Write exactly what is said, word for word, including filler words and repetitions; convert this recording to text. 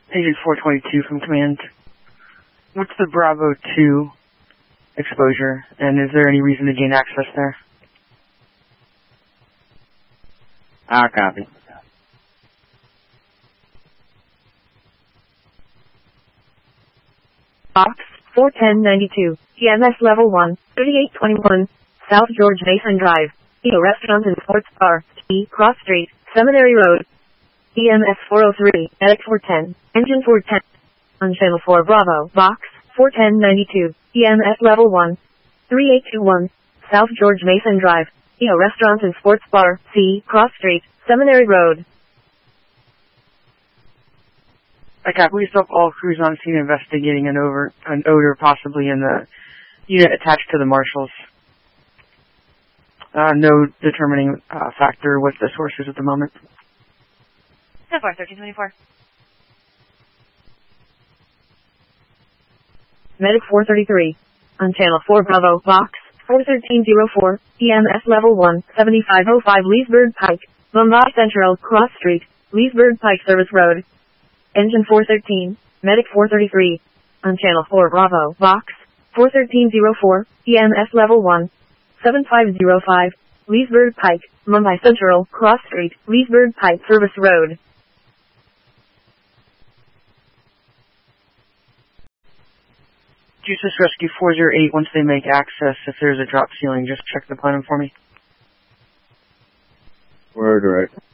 Agent four twenty-two from Command. What's the Bravo two exposure, and is there any reason to gain access there? Ah, copy. Box four ten ninety-two, E M S Level one, thirty-eight twenty-one, South George Mason Drive, E O Restaurant and Sports Bar, E Cross Street, Seminary Road. E M S four oh three, Medic four ten, Engine four ten. On Channel four Bravo, Box four ten ninety-two, E M S Level one, thirty-eight twenty-one, South George Mason Drive, E O Restaurant and Sports Bar, C Cross Street, Seminary Road. Okay, please stop all crews on scene investigating an, over, an odor possibly in the unit attached to the marshals. Uh, no determining uh, factor what the source is at the moment. ten four, thirteen twenty-four. Medic four thirty-three. On Channel four Bravo, Box four thirteen oh four, E M S Level one, seventy-five oh five Leesburg Pike, Mumbai Central, Cross Street, Leesburg Pike Service Road. Engine four thirteen, Medic four thirty-three. On Channel four Bravo, Box four thirteen oh four, E M S Level one, seventy-five oh five, Leesburg Pike, Mumbai Central, Cross Street, Leesburg Pike Service Road. Jesus Rescue four oh eight, once they make access, if there's a drop ceiling, just check the plenum for me. Word, right.